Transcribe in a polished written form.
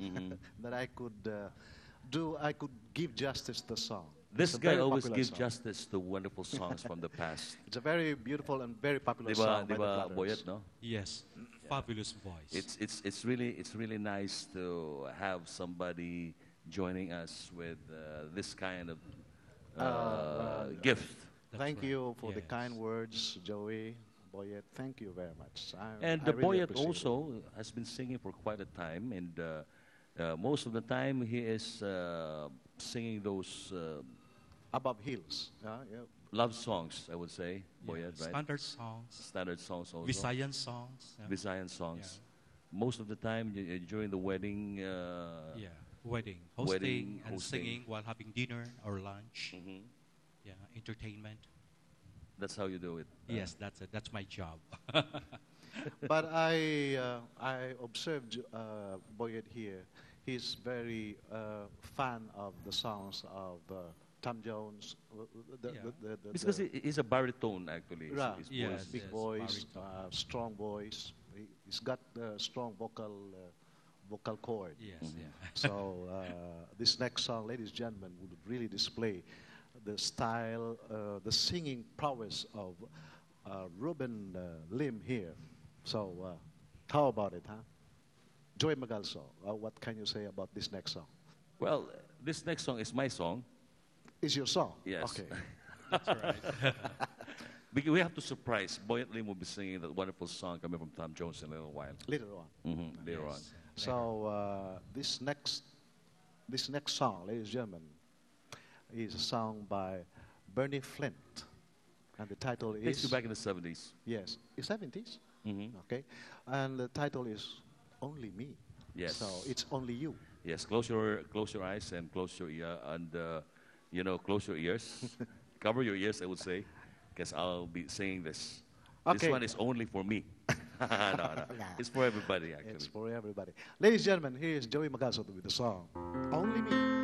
that I could give justice to the song. It's This a guy very always popular gives song. justice to wonderful songs from the past. It's a very beautiful and very popular Di ba, song by the Boyet, Platters. no? Yes, fabulous voice. It's really nice to have somebody joining us with this kind of gift. That's Thank right. you for the Yes. kind words, Joey, Boyet. Thank you very much. And I the really Boyet appreciate it. also has been singing for quite a time, and most of the time he is singing those Above Hills. Yeah. love songs, I would say, Yeah, Boyet, right? standard songs, Standard songs also. Visayan songs. Visayan songs. Most of the time during the wedding. Yeah, wedding, Wedding, hosting, and hosting. singing while having dinner or lunch. Mhm. Yeah, entertainment. That's how you do it. Yes, that's it. That's my job. But I observed Boyet here. He's very fan of the songs of Tom Jones. Because he's a baritone, actually. Yeah, His Yes, voice. big yes, voice, baritone. strong voice. He's got strong vocal cord. Yes, yeah. So this next song, ladies and gentlemen, would really display the style, the singing prowess of Ruben Lim here. So how about it, huh? Joy Magalso, what can you say about this next song? Well, this next song is my song. It's your song? Yes. Okay. That's right. Because we have to surprise. Boyet Lim will be singing that wonderful song coming from Tom Jones in a little while. Later on. Later on. Yes. So this next song, ladies and gentlemen, is a song by Bernie Flint. And the title Takes is... you back in the 70s. Yes, 70s. Mhm. Okay. And the title is Only Me. Yes. So it's only you. Yes, close your eyes and close your ear and close your ears. Cover your ears, I would say, because I'll be saying this. Okay. This one is only for me. No. It's for everybody, actually. It's for everybody. Ladies and gentlemen, here is Joey Magalso with the song Only Me.